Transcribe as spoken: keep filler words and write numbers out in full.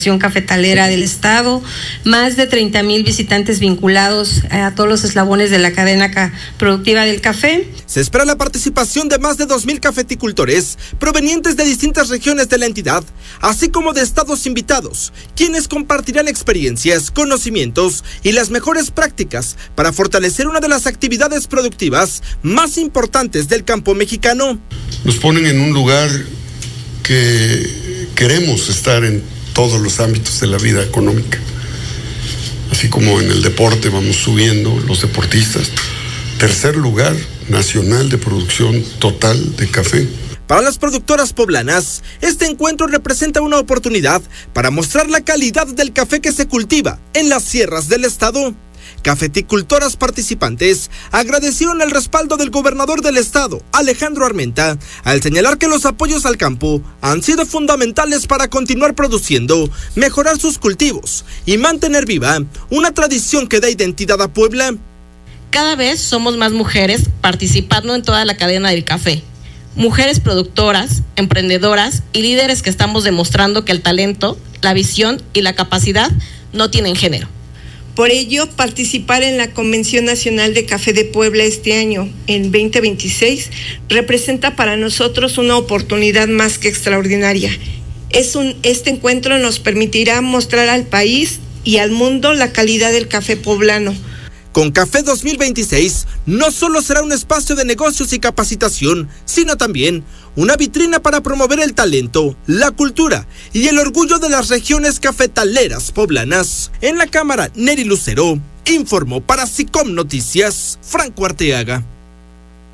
Cafetalera del Estado, más de treinta mil visitantes vinculados a todos los eslabones de la cadena productiva del café. Se espera la participación de más de dos mil cafeticultores provenientes de distintas regiones de la entidad, así como de estados invitados, quienes compartirán experiencias, conocimientos y las mejores prácticas para fortalecer una de las actividades productivas más importantes del campo mexicano. Nos ponen en un lugar que queremos estar en todos los ámbitos de la vida económica. Así como en el deporte vamos subiendo, los deportistas. Tercer lugar nacional de producción total de café. Para las productoras poblanas, este encuentro representa una oportunidad para mostrar la calidad del café que se cultiva en las sierras del estado. Cafeticultoras participantes agradecieron el respaldo del gobernador del estado, Alejandro Armenta, al señalar que los apoyos al campo han sido fundamentales para continuar produciendo, mejorar sus cultivos y mantener viva una tradición que da identidad a Puebla. Cada vez somos más mujeres participando en toda la cadena del café. Mujeres productoras, emprendedoras y líderes que estamos demostrando que el talento, la visión y la capacidad no tienen género. Por ello, participar en la Convención Nacional de Café de Puebla este año, en veinte veintiséis, representa para nosotros una oportunidad más que extraordinaria. Es un, este encuentro nos permitirá mostrar al país y al mundo la calidad del café poblano. Con Café dos mil veintiséis no solo será un espacio de negocios y capacitación, sino también una vitrina para promover el talento, la cultura y el orgullo de las regiones cafetaleras poblanas. En la cámara, Neri Lucero informó para SICOM Noticias, Franco Arteaga.